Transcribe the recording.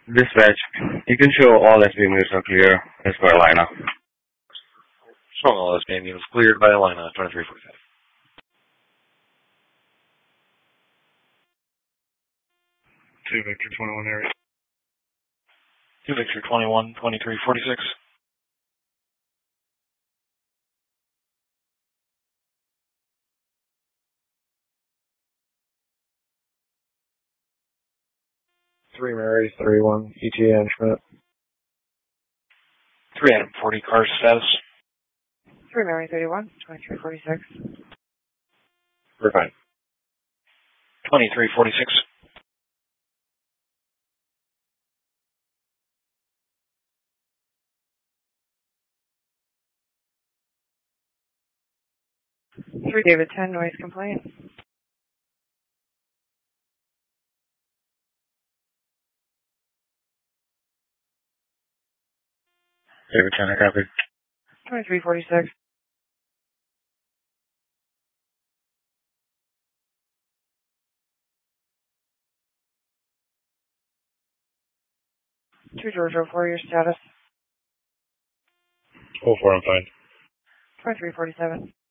Dispatch, you can show all SB units are clear as per Alina. Showing all SB units cleared by Alina, 2345. Two Victor 21 area. 2 Victor 21, 2346. Three Mary 31 ETA and Schmidt. 3 Adam 40 car status. 3 Mary 31, 2346. Refine. 2346. Three David 10 noise complaint. David 10, I copy. 2346. Two George 04, your status. 04, I'm fine. 2347.